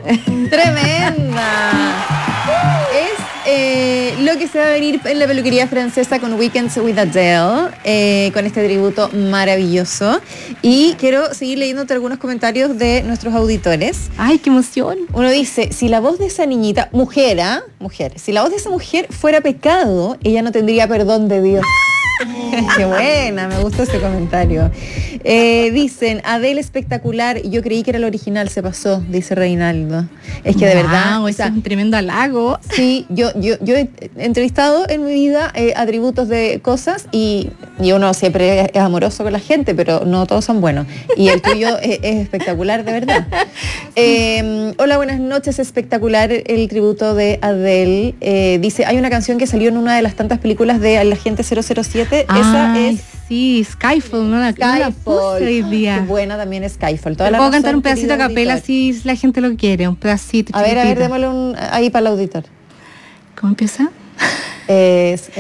¡Tremenda! Es lo que se va a venir en la peluquería francesa con Weekends with Adele, con este tributo maravilloso. Y quiero seguir leyéndote algunos comentarios de nuestros auditores. ¡Ay, qué emoción! Uno dice, si la voz de esa niñita, mujer, si la voz de esa mujer fuera pecado, ella no tendría perdón de Dios. Qué buena, me gusta ese comentario. Dicen, Adele espectacular, yo creí que era el original, se pasó, dice Reinaldo. Es que de verdad, es un tremendo halago. Sí, yo he entrevistado en mi vida atributos de cosas y uno siempre es amoroso con la gente, pero no todos son buenos. Y el tuyo es espectacular, de verdad. Hola, buenas noches, espectacular el tributo de Adele. Dice, hay una canción que salió en una de las tantas películas de El Agente 007. Esa es... Sí, Skyfall, ¿no? Skyfall. Hoy día. Qué buena también es Skyfall. Puedo cantar un pedacito a capela si la gente lo quiere, un pedacito. A ver, démosle ahí para el auditor. ¿Cómo empieza?